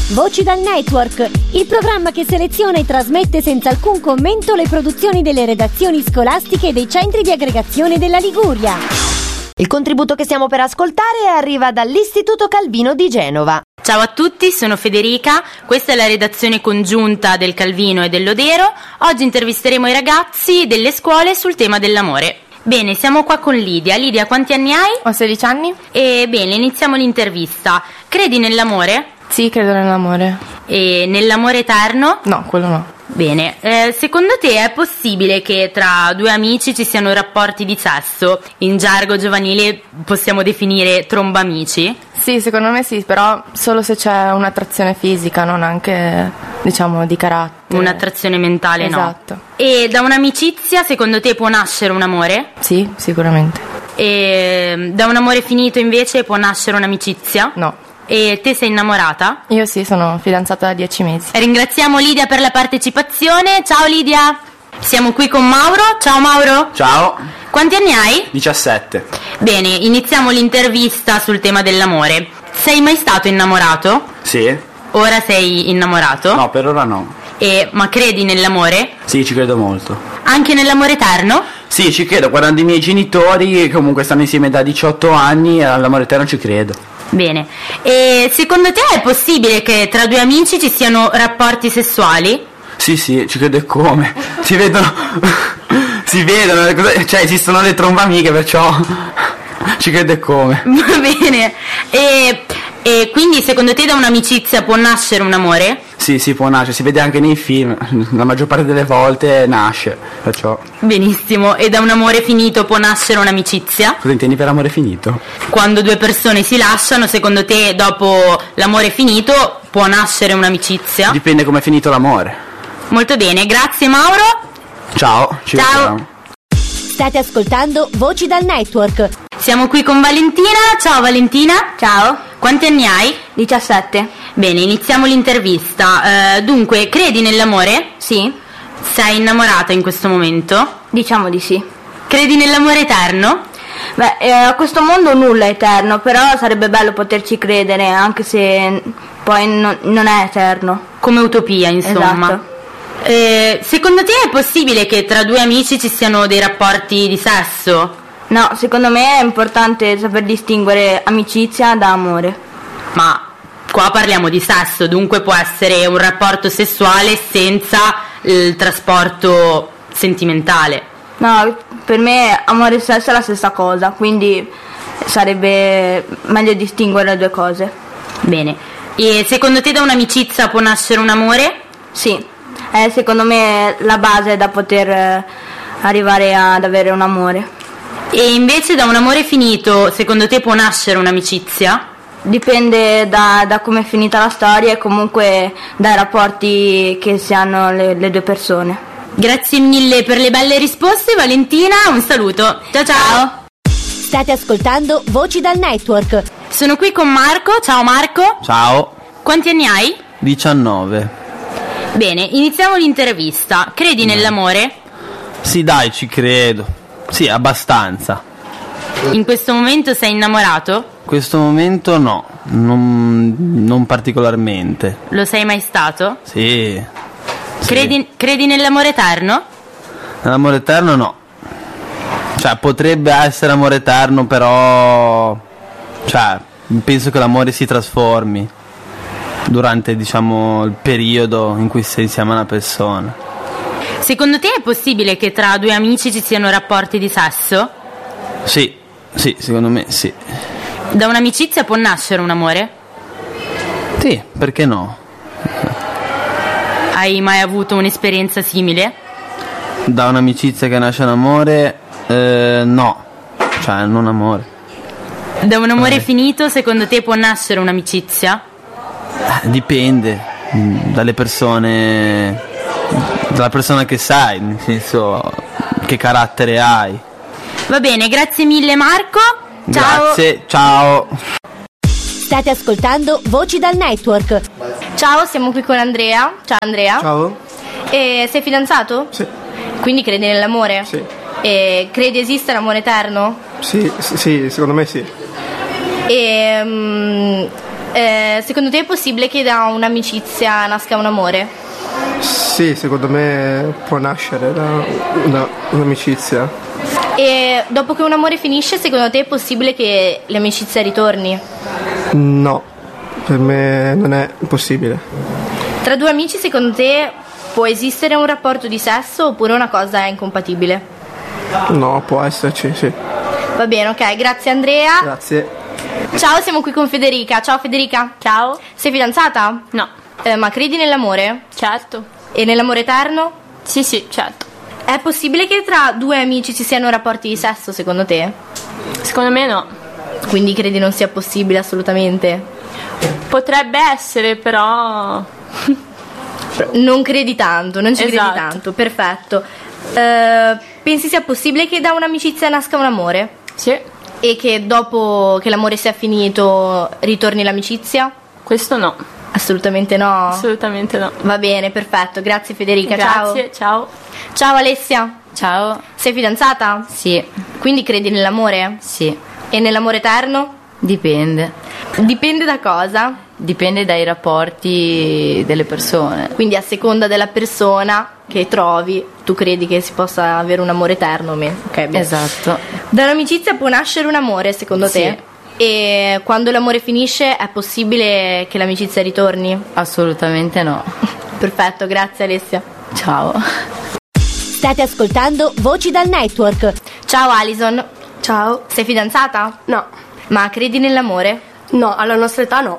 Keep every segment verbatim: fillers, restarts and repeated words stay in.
Voci dal Network, il programma che seleziona e trasmette senza alcun commento le produzioni delle redazioni scolastiche e dei centri di aggregazione della Liguria. Il contributo che stiamo per ascoltare arriva dall'Istituto Calvino di Genova. Ciao a tutti, sono Federica, questa è la redazione congiunta del Calvino e dell'Odero. Oggi intervisteremo i ragazzi delle scuole sul tema dell'amore. Bene, siamo qua con Lidia. Lidia, quanti anni hai? Ho sedici anni. E bene, iniziamo l'intervista. Credi nell'amore? Sì, credo nell'amore. E nell'amore eterno? No, quello no. Bene, eh, secondo te è possibile che tra due amici ci siano rapporti di sesso? In gergo giovanile possiamo definire trombamici? Sì, secondo me sì, però solo se c'è un'attrazione fisica, non anche, diciamo, di carattere. Un'attrazione mentale, esatto. No? E da un'amicizia secondo te può nascere un amore? Sì, sicuramente. E da un amore finito invece può nascere un'amicizia? No. E te sei innamorata? Io sì, sono fidanzata da dieci mesi. Ringraziamo Lidia per la partecipazione. Ciao Lidia. Siamo qui con Mauro. Ciao Mauro. Ciao. Quanti anni hai? diciassette. Bene, iniziamo l'intervista sul tema dell'amore. Sei mai stato innamorato? Sì. Ora sei innamorato? No, per ora no. E, ma credi nell'amore? Sì, ci credo molto. Anche nell'amore eterno? Sì, ci credo, guardando i miei genitori che comunque stanno insieme da diciotto anni, e all'amore eterno ci credo. Bene, e secondo te è possibile che tra due amici ci siano rapporti sessuali? Sì, sì, ci credo e come. Si vedono, si vedono, cioè esistono le trombamiche, perciò ci credo e come. Va bene, e, e quindi secondo te da un'amicizia può nascere un amore? Sì, sì, può nascere, si vede anche nei film, la maggior parte delle volte nasce, perciò. Benissimo, e da un amore finito può nascere un'amicizia? Cosa intendi per amore finito? Quando due persone si lasciano, secondo te dopo l'amore finito può nascere un'amicizia? Dipende come è finito l'amore. Molto bene, grazie Mauro. Ciao, ci Ciao. vediamo. State ascoltando Voci dal Network. Siamo qui con Valentina. Ciao Valentina. Ciao. Quanti anni hai? diciassette. Bene, iniziamo l'intervista. Uh, dunque, credi nell'amore? Sì. Sei innamorata in questo momento? Diciamo di sì. Credi nell'amore eterno? Beh, eh, a questo mondo nulla è eterno, però sarebbe bello poterci credere, anche se poi no, non è eterno. Come utopia, insomma. Esatto. Eh, secondo te è possibile che tra due amici ci siano dei rapporti di sesso? No, secondo me è importante saper distinguere amicizia da amore. Ma qua parliamo di sesso, dunque può essere un rapporto sessuale senza il trasporto sentimentale. No, per me amore e sesso è la stessa cosa, quindi sarebbe meglio distinguere le due cose. Bene, e secondo te da un'amicizia può nascere un amore? Sì, è secondo me la base da poter arrivare ad avere un amore. E invece da un amore finito, secondo te può nascere un'amicizia? Dipende da, da come è finita la storia e comunque dai rapporti che si hanno le, le due persone. Grazie mille per le belle risposte Valentina, un saluto. Ciao ciao. State ascoltando Voci dal Network. Sono qui con Marco. Ciao Marco. Ciao. Quanti anni hai? diciannove. Bene, iniziamo l'intervista. Credi nell'amore? Sì, dai, ci credo. Sì, abbastanza. In questo momento sei innamorato? In questo momento no, non, non particolarmente. Lo sei mai stato? Sì. Credi, sì. credi nell'amore eterno? Nell'amore eterno no. Cioè, potrebbe essere amore eterno, però... Cioè, penso che l'amore si trasformi durante, diciamo, il periodo in cui sei insieme a una persona. Secondo te è possibile che tra due amici ci siano rapporti di sesso? Sì, sì, secondo me sì. Da un'amicizia può nascere un amore? Sì, perché no? Hai mai avuto un'esperienza simile? Da un'amicizia che nasce un amore, eh, no. Cioè, non amore. Da un amore eh. finito, secondo te può nascere un'amicizia? Eh, dipende dalle persone... dalla persona che sai, nel senso che carattere hai. Va bene, grazie mille Marco. Ciao. Grazie, ciao. State ascoltando Voci dal Network. Ciao, siamo qui con Andrea. Ciao Andrea. Ciao. E sei fidanzato? Sì. Quindi credi nell'amore? Sì. E credi esista l'amore eterno? Sì, sì, sì, secondo me sì. E um, Eh, secondo te è possibile che da un'amicizia nasca un amore? Sì, secondo me può nascere da una, un'amicizia. E dopo che un amore finisce, secondo te è possibile che l'amicizia ritorni? No, per me non è possibile. Tra due amici, secondo te può esistere un rapporto di sesso oppure una cosa è incompatibile? No, può esserci, sì. Va bene, ok, grazie Andrea. Grazie. Ciao, siamo qui con Federica. Ciao Federica. Ciao. Sei fidanzata? No. Eh, ma credi nell'amore? Certo. E nell'amore eterno? Sì, sì, certo. È possibile che tra due amici ci siano rapporti di sesso, secondo te? Secondo me no. Quindi credi non sia possibile assolutamente? Potrebbe essere, però... Non credi tanto, non ci Esatto. credi tanto, perfetto. Eh, pensi sia possibile che da un'amicizia nasca un amore? Sì. E che dopo che l'amore sia finito ritorni l'amicizia? Questo no. Assolutamente no. Assolutamente no. Va bene, perfetto. Grazie Federica. Grazie, ciao. Ciao. Ciao Alessia. Ciao. Sei fidanzata? Sì. Quindi credi nell'amore? Sì. E nell'amore eterno? Dipende. Dipende da cosa? Dipende dai rapporti delle persone. Quindi a seconda della persona che trovi, tu credi che si possa avere un amore eterno o meno? Ok, bene. Esatto. Da un'amicizia può nascere un amore, secondo Sì. te? E quando l'amore finisce è possibile che l'amicizia ritorni? Assolutamente no. Perfetto, grazie Alessia. Ciao. State ascoltando Voci dal Network. Ciao Alison. Ciao. Sei fidanzata? No. Ma credi nell'amore? No, alla nostra età no.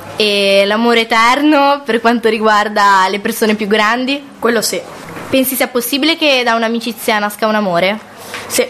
E l'amore eterno per quanto riguarda le persone più grandi? Quello sì. Pensi sia possibile che da un'amicizia nasca un amore? Sì.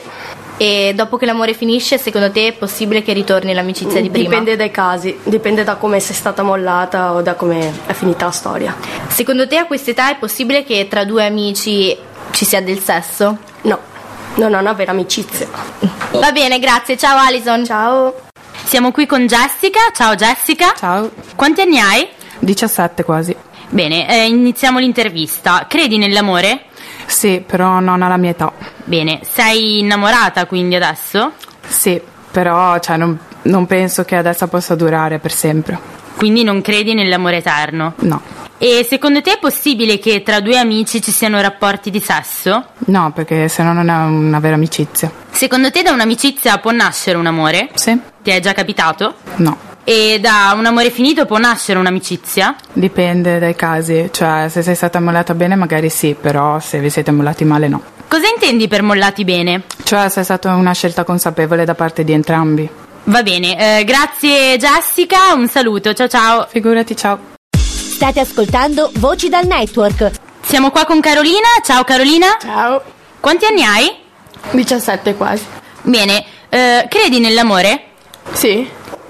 E dopo che l'amore finisce, secondo te è possibile che ritorni l'amicizia di prima? Dipende dai casi, dipende da come sei stata mollata o da come è finita la storia. Secondo te a quest'età è possibile che tra due amici ci sia del sesso? No, non è una vera amicizia. Va bene, grazie. Ciao Alison. Ciao. Siamo qui con Jessica. Ciao Jessica. Ciao. Quanti anni hai? diciassette quasi. Bene, eh, iniziamo l'intervista. Credi nell'amore? Sì, però non alla mia età. Bene, sei innamorata quindi adesso? Sì, però cioè, non, non penso che adesso possa durare per sempre. Quindi non credi nell'amore eterno? No. E secondo te è possibile che tra due amici ci siano rapporti di sesso? No, perché se no non è una vera amicizia. Secondo te da un'amicizia può nascere un amore? Sì. Ti è già capitato? No. E da un amore finito può nascere un'amicizia? Dipende dai casi, cioè se sei stata mollata bene magari sì, però se vi siete mollati male no. Cosa intendi per mollati bene? Cioè se è stata una scelta consapevole da parte di entrambi. Va bene, eh, grazie Jessica, un saluto, ciao ciao. Figurati, ciao. State ascoltando Voci dal Network. Siamo qua con Carolina, ciao Carolina. Ciao. Quanti anni hai? diciassette quasi. Bene, eh, credi nell'amore? Sì.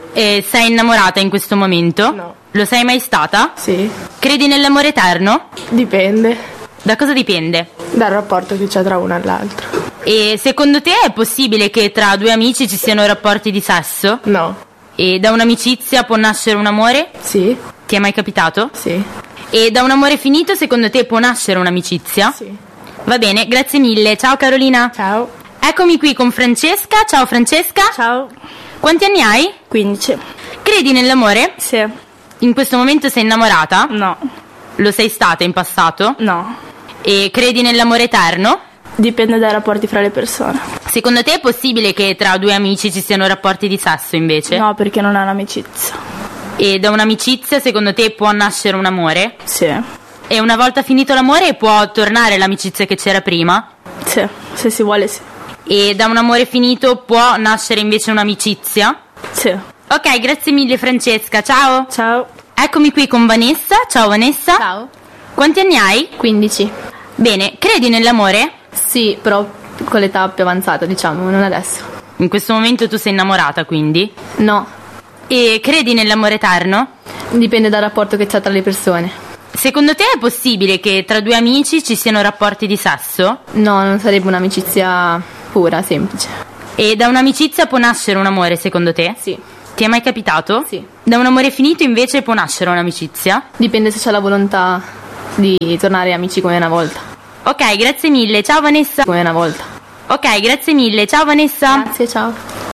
E sei innamorata in questo momento? No. Lo sei mai stata? Sì. Credi nell'amore eterno? Dipende. Da cosa dipende? Dal rapporto che c'è tra uno e l'altro. E secondo te è possibile che tra due amici ci siano rapporti di sesso? No. E da un'amicizia può nascere un amore? Sì. Ti è mai capitato? Sì. E da un amore finito secondo te può nascere un'amicizia? Sì. Va bene, grazie mille, ciao Carolina. Ciao. Eccomi qui con Francesca, ciao Francesca. Ciao. Quanti anni hai? quindici. Credi nell'amore? Sì. In questo momento sei innamorata? No. Lo sei stata in passato? No. E credi nell'amore eterno? Dipende dai rapporti fra le persone. Secondo te è possibile che tra due amici ci siano rapporti di sesso invece? No, perché non è un'amicizia. E da un'amicizia secondo te può nascere un amore? Sì. E una volta finito l'amore può tornare l'amicizia che c'era prima? Sì, se si vuole sì. E da un amore finito può nascere invece un'amicizia? Sì. Ok, grazie mille Francesca, ciao. Ciao. Eccomi qui con Vanessa, ciao Vanessa. Ciao. Quanti anni hai? quindici. Bene, credi nell'amore? Sì, però con l'età più avanzata, diciamo, non adesso. In questo momento tu sei innamorata quindi? No. E credi nell'amore eterno? Dipende dal rapporto che c'è tra le persone. Secondo te è possibile che tra due amici ci siano rapporti di sesso? No, non sarebbe un'amicizia pura, semplice. E da un'amicizia può nascere un amore secondo te? Sì. Ti è mai capitato? Sì. Da un amore finito invece può nascere un'amicizia? Dipende se c'è la volontà di tornare amici come una volta. Ok, grazie mille, ciao Vanessa. Come una volta. Ok, grazie mille, ciao Vanessa. Grazie, ciao.